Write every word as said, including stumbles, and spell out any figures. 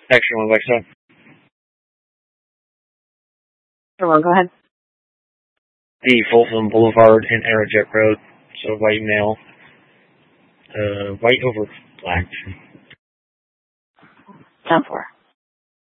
Extra one, Alexa. Everyone, go ahead. The Folsom Boulevard and Aerojet Road. So white male. Uh, white over black. ten four.